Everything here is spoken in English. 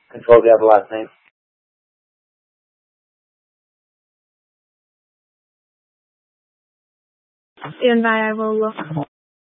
Control, do you have the last name? Stand by, I will look.